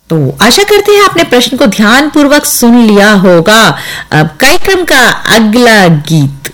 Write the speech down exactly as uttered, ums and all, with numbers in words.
तो आशा करते हैं आपने प्रश्न को ध्यान पूर्वक सुन लिया होगा। अब कार्यक्रम का अगला गीत